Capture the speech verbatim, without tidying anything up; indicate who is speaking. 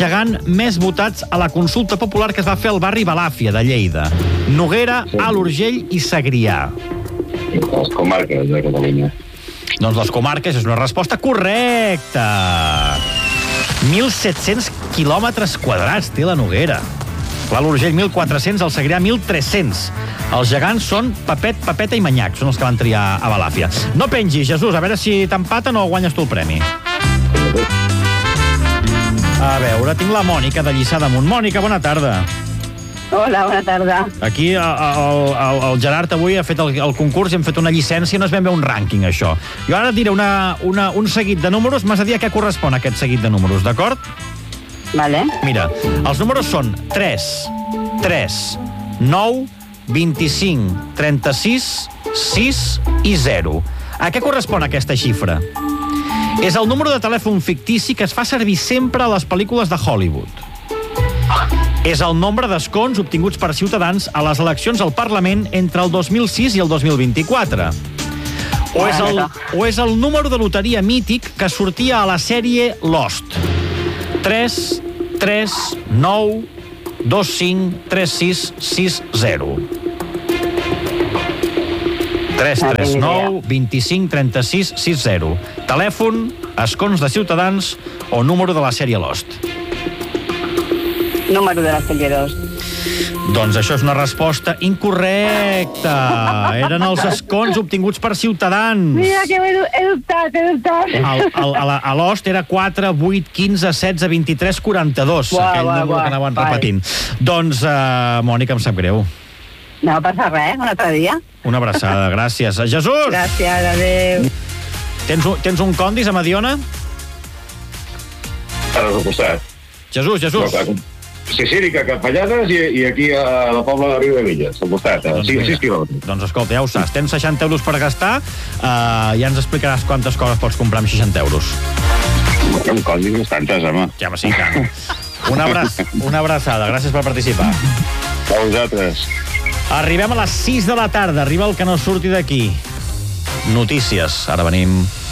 Speaker 1: gegant més votats a la consulta popular que es va fer al barri Balàfia, de Lleida. Noguera, Alt Urgell i Segrià.
Speaker 2: Les comarques de Catalunya.
Speaker 1: Doncs les comarques és una resposta correcta. mil set-cents quilòmetres quadrats té la Noguera. L'Alt Urgell, mil quatre-cents, el Segrià, mil tres-cents. Els gegants són Pepet, Pepeta i Manyac, són els que van triar a Balàfia. No pengis, Jesús, a veure si t'empaten o guanyes tu el premi. A veure, tinc la Mònica de Lliçà d'Amunt. Mònica, bona tarda.
Speaker 3: Hola, bona tarda.
Speaker 1: Aquí el, el, el Gerard avui ha fet el, el concurs i hem fet una llicència, no és ben bé un rànquing, això. Jo ara et diré una, una, un seguit de números, m'has de dir a què correspon aquest seguit de números, d'acord?
Speaker 3: Vale.
Speaker 1: Mira, els números són tres, tres, nou, vint-i-cinc, trenta-sis, sis i zero. A què correspon aquesta xifra? És el número de telèfon fictici que es fa servir sempre a les pel·lícules de Hollywood. És el nombre d'escons obtinguts per Ciutadans a les eleccions al Parlament entre el dos mil sis i el dos mil vint-i-quatre. O és el, o és el número de loteria mític que sortia a la sèrie Lost. tres, tres, nou, dos, cinc, tres, sis, sis, zero. tres, tres, nou, vint-i-cinc, trenta-sis, sis, zero. Telèfon, escons de Ciutadans o número de la sèrie Lost.
Speaker 3: Número de la sèrie dos.
Speaker 1: Doncs això és una resposta incorrecta. Eren els escons obtinguts per Ciutadans.
Speaker 3: Mira que he, he dubtat, he dubtat.
Speaker 1: El, el, a, la, a l'Ost era quatre, vuit, quinze, setze, vint-i-tres, quaranta-dos.
Speaker 3: Uau,
Speaker 1: aquell
Speaker 3: uau,
Speaker 1: número
Speaker 3: uau.
Speaker 1: que anaven
Speaker 3: Vale.
Speaker 1: repetint. Doncs, uh, Mònica, em sap greu.
Speaker 3: No passa res, un altre dia.
Speaker 1: Una abraçada, gràcies. Jesús!
Speaker 3: Gràcies, adéu.
Speaker 1: Tens un, tens un condis a Mediona?
Speaker 2: Ara al costat.
Speaker 1: Jesús, Jesús.
Speaker 2: Sicílica, Capellades i, i aquí a la Pobla de Riu de Villas, al costat, a sis quilòmetres.
Speaker 1: Doncs escolta, ja ho saps, tens seixanta euros per gastar, uh, ja ens explicaràs quantes coses pots comprar amb seixanta euros.
Speaker 2: Un còdic bastantes, home.
Speaker 1: Ja, home, sí, tant. Una, abra una abraçada, gràcies per participar.
Speaker 2: A vosaltres.
Speaker 1: Arribem a les sis de la tarda, arriba el que no surti d'aquí. Notícies, ara venim.